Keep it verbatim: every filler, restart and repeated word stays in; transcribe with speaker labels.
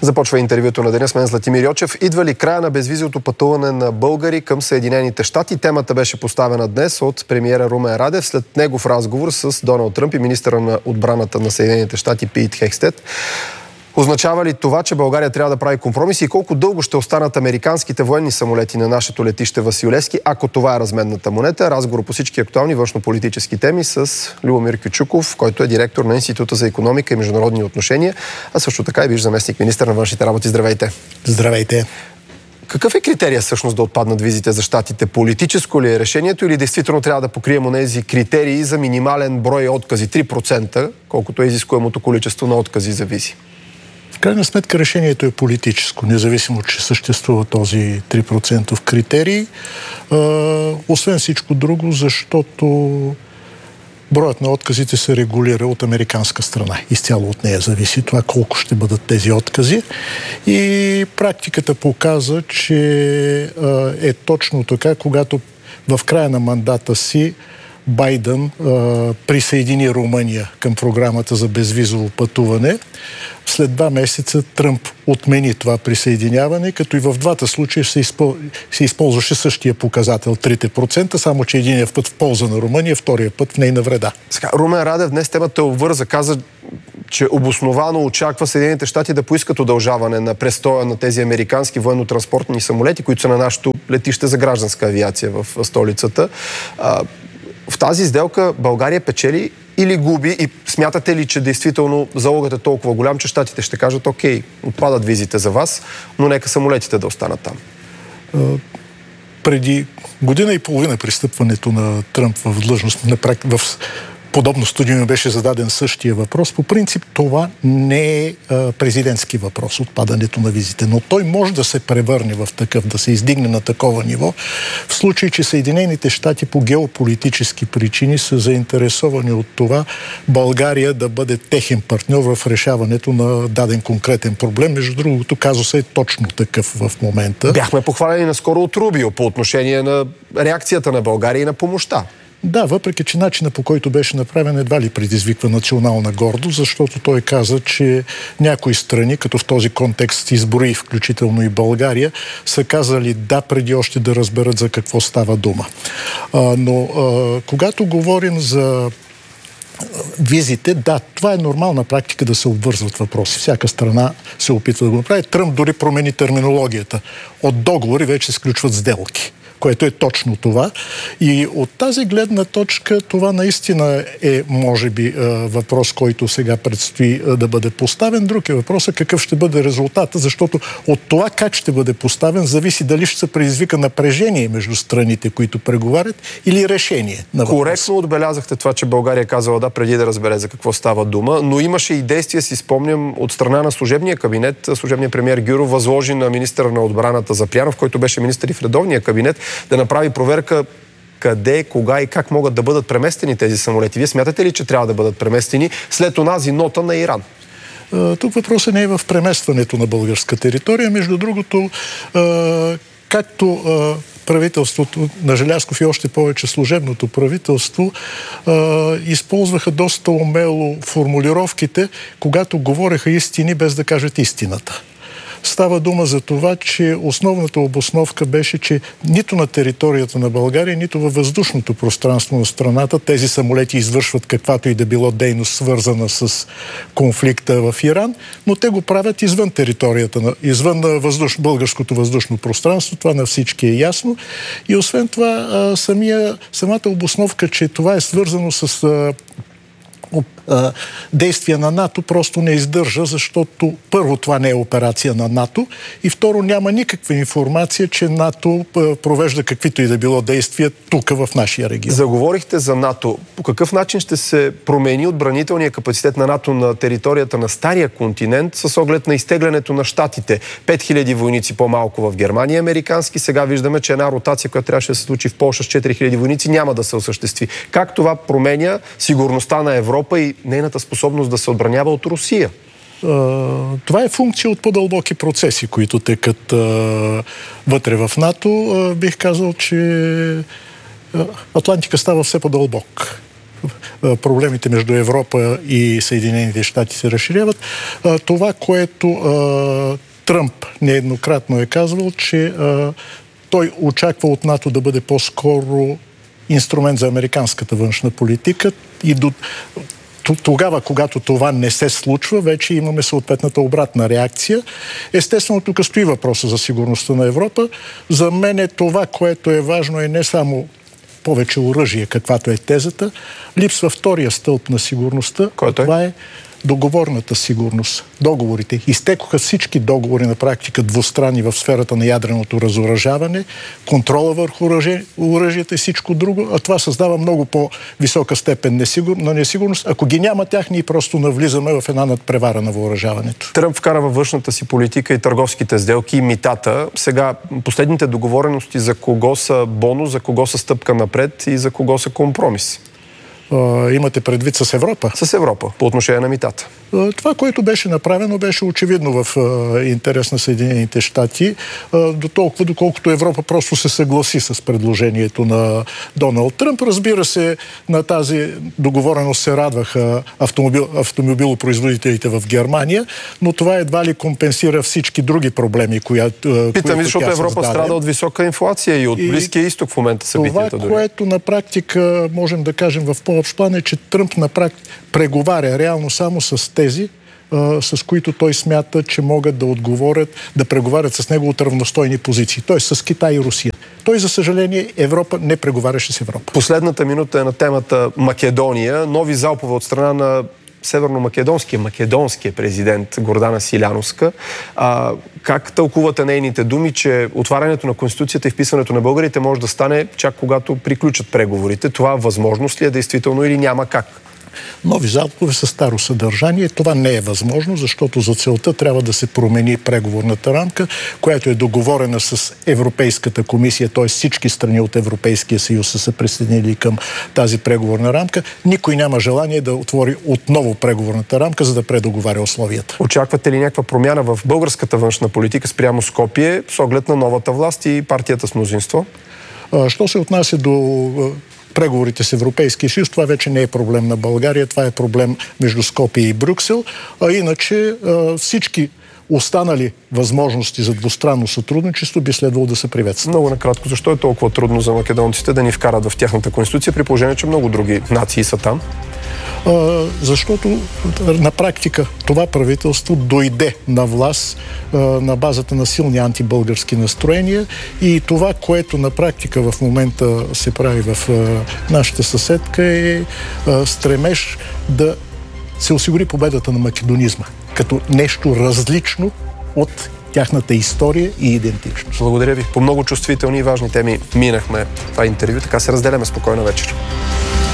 Speaker 1: Започва интервюто на деня с мен Златимир Йочев. Идва ли края на безвизовото пътуване на българи към Съединените щати? Темата беше поставена днес от премиера Румен Радев след негов разговор с Доналд Тръмп и министъра на отбраната на Съединените щати Пит Хекстед. Означава ли това, че България трябва да прави компромиси и колко дълго ще останат американските военни самолети на нашето летище Васил Левски, ако това е разменната монета? Разговор по всички актуални външнополитически теми с Любомир Кючуков, който е директор на Института за икономика и международни отношения, а също така и бивш заместник министър на външните работи. Здравейте!
Speaker 2: Здравейте!
Speaker 1: Какъв е критерия всъщност да отпаднат визите за щатите? Политическо ли е решението или действително трябва да покрием онези критерии за минимален брой откази? три процента, колкото е изискуемото количество на откази за визи?
Speaker 2: В крайна сметка решението е политическо, независимо, че съществува този три процента критерий. А, освен всичко друго, защото броят на отказите се регулира от американска страна. Изцяло от нея зависи това колко ще бъдат тези откази. И практиката показа, че а, е точно така, когато в края на мандата си Байден а, присъедини Румъния към програмата за безвизово пътуване. След два месеца Тръмп отмени това присъединяване, като и в двата случая се, изпъл... се използваше същия показател трите процента, само че единия път в полза на Румъния, втория път в нейна вреда.
Speaker 1: Сега, Румен Радев днес темата обвърза, каза, че обосновано очаква Съединените щати да поискат удължаване на престоя на тези американски военно-транспортни самолети, които са на нашето летище за гражданска авиация в столицата. В тази сделка България печели или губи и смятате ли, че действително залогът е толкова голям, че щатите ще кажат, окей, отпадат визите за вас, но нека самолетите да останат там?
Speaker 2: Преди година и половина пристъпването на Тръмп в длъжност, в подобно студио ми беше зададен същия въпрос. По принцип това не е а, президентски въпрос, отпадането на визите, но той може да се превърне в такъв, да се издигне на такова ниво, в случай, че Съединените щати по геополитически причини са заинтересовани от това България да бъде техен партньор в решаването на даден конкретен проблем. Между другото, казусът е точно такъв в момента.
Speaker 1: Бяхме похвалени наскоро от Рубио по отношение на реакцията на България и на помощта.
Speaker 2: Да, въпреки че начина, по който беше направен, едва ли предизвиква национална гордост, защото той каза, че някои страни, като в този контекст изброи, включително и България, са казали да, преди още да разберат за какво става дума. А, но а, когато говорим за визите, да, това е нормална практика да се обвързват въпроси. Всяка страна се опитва да го направи. Тръмп дори промени терминологията. От договори вече се сключват сделки, което е точно това. И от тази гледна точка това наистина е, може би, въпрос, който сега предстои да бъде поставен. Друг е въпросът какъв ще бъде резултата, защото от това как ще бъде поставен зависи дали ще се предизвика напрежение между страните, които преговарят, или решение на въпроса.
Speaker 1: Коректно отбелязахте това, че България е казала да преди да разбере за какво става дума, но имаше и действия, си спомням, от страна на служебния кабинет. Служебният премиер Гюров възложи на министъра на отбраната Запрянов, който беше министър и в редовния кабинет, да направи проверка къде, кога и как могат да бъдат преместени тези самолети. Вие смятате ли, че трябва да бъдат преместени след онази нота на Иран?
Speaker 2: Тук въпросът не е в преместването на българска територия. Между другото, както правителството на Желязков и още повече служебното правителство използваха доста умело формулировките, когато говореха истини без да кажат истината. Става дума за това, че основната обосновка беше, че нито на територията на България, нито във въздушното пространство на страната тези самолети извършват каквато и да било дейност, свързана с конфликта в Иран, но те го правят извън територията, на, извън въздуш, българското въздушно пространство. Това на всички е ясно. И освен това, самия, самата обосновка, че това е свързано с действия на НАТО просто не издържа, защото първо това не е операция на НАТО и второ няма никаква информация, че НАТО провежда каквито и да било действия тук в нашия регион.
Speaker 1: Заговорихте за НАТО. По какъв начин ще се промени отбранителния капацитет на НАТО на територията на стария континент с оглед на изтеглянето на щатите? пет хиляди войници по-малко в Германия американски. Сега виждаме, че една ротация, която трябваше да се случи в Полша с четири хиляди войници, няма да се осъществи. Как това променя сигурността на Европа и нейната способност да се отбранява от Русия?
Speaker 2: Това е функция от по-дълбоки процеси, които текат вътре в НАТО. Бих казал, че Атлантика става все по-дълбок. проблемите между Европа и Съединените щати се разширяват. Това, което Тръмп нееднократно е казвал, че той очаква от НАТО да бъде по-скоро инструмент за американската външна политика и до тогава, когато това не се случва, вече имаме съответната обратна реакция. Естествено, тук стои въпроса за сигурността на Европа. За мен е това, което е важно, е не само повече оръжие, каквато е тезата. Липсва втория стълб на сигурността.
Speaker 1: Който е? Това е
Speaker 2: договорната сигурност. Договорите. Изтекоха всички договори на практика двустранни в сферата на ядреното разоръжаване, контрола върху оръжията и всичко друго, а това създава много по-висока степен несигур... на несигурност. Ако ги няма тях, ние просто навлизаме в една надпревара на въоръжаването.
Speaker 1: Тръмп вкара във външната си политика и търговските сделки и митата. Сега последните договорености за кого са бонус, за кого са стъпка напред и за кого са компромис?
Speaker 2: Имате предвид с Европа?
Speaker 1: С Европа, по отношение на митата.
Speaker 2: Това, което беше направено, беше очевидно в интерес на Съединените щати, до толкова, доколкото Европа просто се съгласи с предложението на Доналд Тръмп. Разбира се, на тази договореност се радваха автомобил, автомобилопроизводителите в Германия, но това едва ли компенсира всички други проблеми, които
Speaker 1: Питам ви, защото Европа създаде. Страда от висока инфлация и от и Близкия изток в момента събитията.
Speaker 2: Това,
Speaker 1: дори.
Speaker 2: което на практика можем да кажем в по-общ план е, че Тръмп на практика преговаря реално само с тези, а, с които той смята, че могат да отговорят, да преговарят с него от равностойни позиции. Т.е. с Китай и Русия. Той, за съжаление, Европа не преговаряше с Европа.
Speaker 1: Последната минута е на темата Македония. Нови залпове от страна на северно-македонския, македонския президент Гордана Силяновска. А, как тълкувате нейните думи, че отварянето на Конституцията и вписването на българите може да стане чак когато приключат преговорите? Това възможност ли е действително или няма как?
Speaker 2: Нови залпове са старо съдържание. Това не е възможно, защото за целта трябва да се промени преговорната рамка, която е договорена с Европейската комисия, т.е. всички страни от Европейския съюз са се присъединили към тази преговорна рамка. Никой няма желание да отвори отново преговорната рамка, за да предоговаря условията.
Speaker 1: Очаквате ли някаква промяна в българската външна политика спрямо Скопие с оглед на новата власт и партията с мнозинство?
Speaker 2: Що се отнася до преговорите с Европейския съюз, това вече не е проблем на България, това е проблем между Скопие и Брюксел, а иначе всички останали възможности за двустранно сътрудничество би следвало да се приветстват.
Speaker 1: Много накратко, защо е толкова трудно за македонците да ни вкарат в тяхната конституция, при положение, че много други нации са там?
Speaker 2: А, защото на практика това правителство дойде на власт а, на базата на силни антибългарски настроения и това, което на практика в момента се прави в а, нашата съседка е а, стремеж да се осигури победата на македонизма като нещо различно от тяхната история и идентичност.
Speaker 1: Благодаря ви. По много чувствителни и важни теми минахме това интервю, така се разделяме. Спокойна вечер.